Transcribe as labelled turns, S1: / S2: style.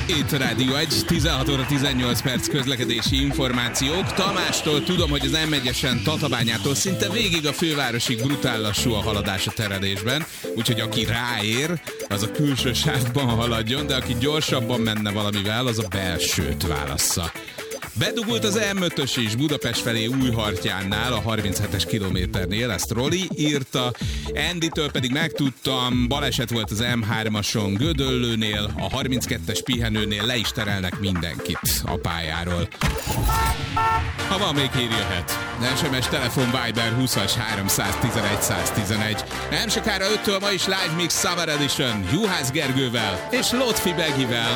S1: Itt a Rádió 1, 16 óra 18 perc közlekedési információk. Tamástól tudom, hogy az M1-esen Tatabányától szinte végig a fővárosig brutál lassú a haladás a terelésben, úgyhogy aki ráér, az a külső sávban haladjon, de aki gyorsabban menne valamivel, az a belsőt válassza. Bedugult az M5-ös is Budapest felé Újhartyánnál, a 37-es kilométernél, ezt Roli írta. Andytől pedig megtudtam, baleset volt az M3-ason Gödöllőnél, a 32-es pihenőnél le is terelnek mindenkit a pályáról. Ha van, még hír jöhet. SMS, telefon, Viber 20-as 311 111. Nem sokára 5-től ma is Live Mix Summer Edition Juhász Gergővel és Lotfi Begivel.